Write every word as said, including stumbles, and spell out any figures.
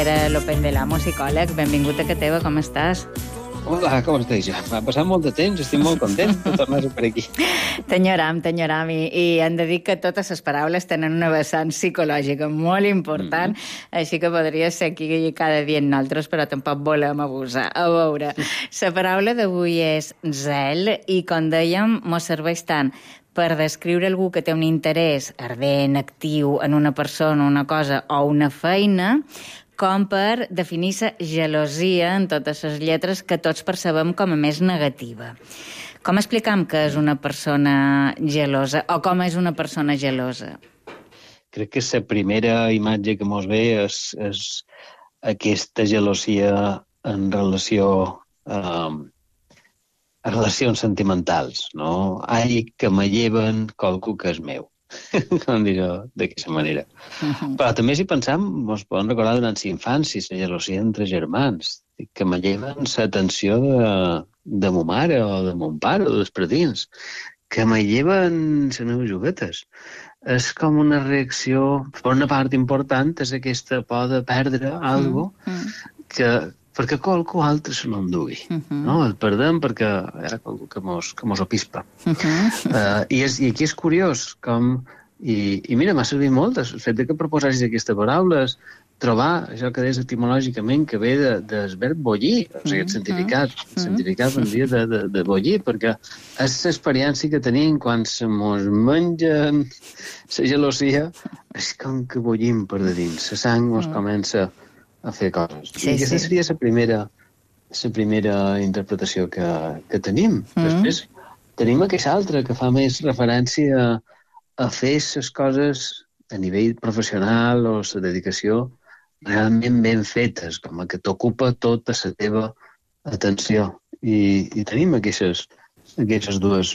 Era l'Open de l'Amo, psicòleg. Benvingut a Casa Teva, com estàs? Hola, com estàs? Ja m'ha passat molt de temps, estic molt content de tornar per aquí. T'enyoram, t'enyoram, i, i hem de dir que totes les paraules tenen una vessant psicològica molt important, mm-hmm. Així que podria ser aquí cada dia en nosaltres, però tampoc volem abusar. A veure, la paraula d'avui és zel, i com dèiem, mos serveix tant per descriure algú que té un interès ardent, actiu en una persona, una cosa o una feina, com per definir la gelosia en totes les lletres que tots percebem com a més negativa. Com explicam que és una persona gelosa o com és una persona gelosa? Crec que la primera imatge que mos ve és, és aquesta gelosia en relació eh, a relacions sentimentals, no? Ai, que me lleven qualcú que és meu. Com dir-ho d'aquesta manera. Uh-huh. Però també, si pensam, ens podem recordar durant la infància, la gelosia entre germans, que me lleven l'atenció de, de ma mare o de mon pare o dels predins, que me lleven les meves juguetes. És com una reacció, per una part important, és aquesta por de perdre alguna cosa uh-huh. que perquè qualcú altre se l'endugui. Uh-huh. No? El perdem perquè hi ha qualcú que mos, que mos opispa. Uh-huh. Uh, i, és, I aquí és curiós com... I, i mira, m'ha servit molt el fet de que proposassis aquesta paraula, és trobar això que deies etimològicament, que ve de, del verb bollir, o sigui, el cientificat, uh-huh. el cientificat vendria de, de, de bollir, perquè és l'experiència que tenim quan se mos mengen la gelosia, és com que bollim per de dins, la sang mos uh-huh. comença a fer coses. Sí, I aquesta sí. seria la primera, la primera interpretació que, que tenim. Mm. Després tenim aquesta altra que fa més referència a, a fer les coses a nivell professional o la dedicació realment ben fetes, com a que t'ocupa tota la teva atenció. I, i tenim aquestes, aquestes dues